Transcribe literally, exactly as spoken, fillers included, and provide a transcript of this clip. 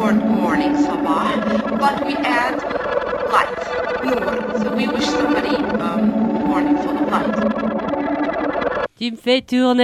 word morning, sabah, but we add light, noor. So we wish somebody um, morning full of light. Tu me fais tourner